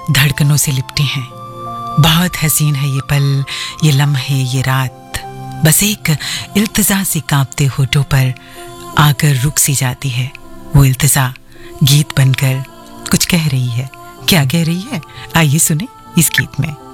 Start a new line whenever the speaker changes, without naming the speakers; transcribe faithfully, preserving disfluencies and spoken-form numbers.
धड़कनों से लिपटे हैं। बहुत हसीन है ये पल, ये लम्हे, ये रात। बस एक इल्तिजा से कांपते होठों पर आकर रुक सी जाती है। वो इल्तिजा गीत बनकर कुछ कह रही है। क्या कह रही है, आइए सुने इस गीत में।